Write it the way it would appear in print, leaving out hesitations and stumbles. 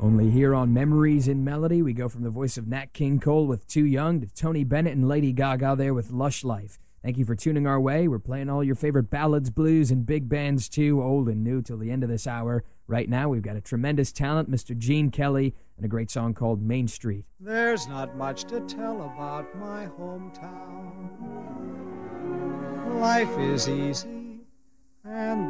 Only here on Memories in Melody, we go from the voice of Nat King Cole with Too Young to Tony Bennett and Lady Gaga there with Lush Life. Thank you for tuning our way. We're playing all your favorite ballads, blues, and big bands too, old and new, till the end of this hour. Right now, we've got a tremendous talent, Mr. Gene Kelly, and a great song called Main Street. There's not much to tell about my hometown. Life is easy, and